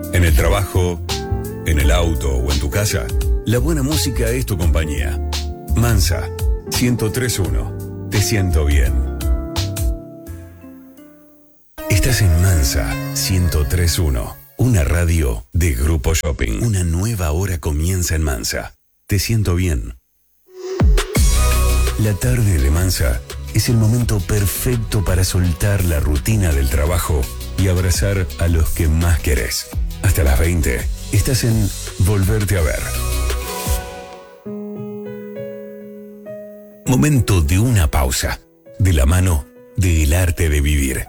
En el trabajo, en el auto o en tu casa, la buena música es tu compañía. Mansa, 103.1. Te siento bien. Estás en Mansa, 103.1. Una radio de Grupo Shopping. Una nueva hora comienza en Mansa. Te siento bien. La tarde de Mansa es el momento perfecto para soltar la rutina del trabajo y abrazar a los que más querés. Hasta las 20 estás en Volverte a Ver. Momento de una pausa, de la mano del arte de vivir.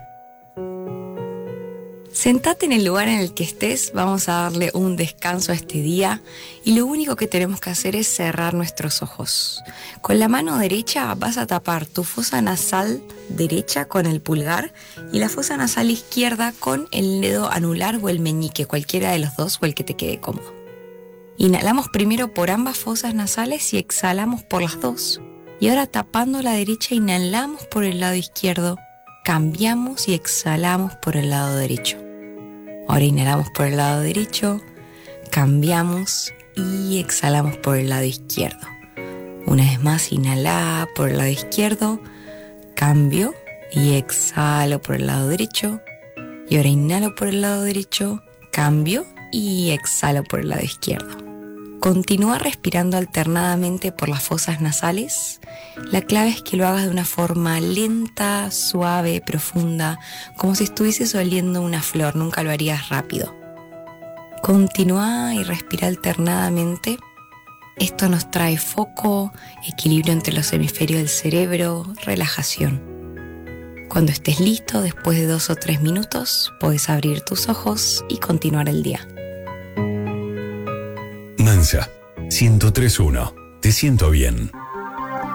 Sentate en el lugar en el que estés, vamos a darle un descanso a este día y lo único que tenemos que hacer es cerrar nuestros ojos. Con la mano derecha vas a tapar tu fosa nasal derecha con el pulgar y la fosa nasal izquierda con el dedo anular o el meñique, cualquiera de los dos o el que te quede cómodo. Inhalamos primero por ambas fosas nasales y exhalamos por las dos. Y ahora tapando la derecha inhalamos por el lado izquierdo, cambiamos y exhalamos por el lado derecho. Ahora inhalamos por el lado derecho, cambiamos y exhalamos por el lado izquierdo. Una vez más, inhala por el lado izquierdo, cambio y exhalo por el lado derecho. Y ahora inhalo por el lado derecho, cambio y exhalo por el lado izquierdo. Continúa respirando alternadamente por las fosas nasales. La clave es que lo hagas de una forma lenta, suave, profunda, como si estuvieses oliendo una flor, nunca lo harías rápido. Continúa y respira alternadamente. Esto nos trae foco, equilibrio entre los hemisferios del cerebro, relajación. Cuando estés listo, después de 2 o 3 minutos, puedes abrir tus ojos y continuar el día. Mansa, 103.1. Te siento bien.